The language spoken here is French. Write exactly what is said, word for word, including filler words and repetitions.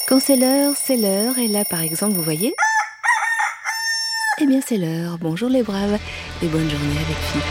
Quand c'est l'heure, c'est l'heure. Et là, par exemple, vous voyez ? Eh bien, c'est l'heure. Bonjour les braves et bonne journée avec F I P.